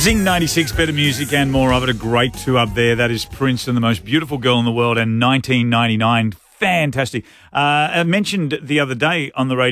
Zing 96, better music and more of it. A great two up there. That is Prince and The Most Beautiful Girl in the World and 1999. Fantastic. I mentioned the other day on the radio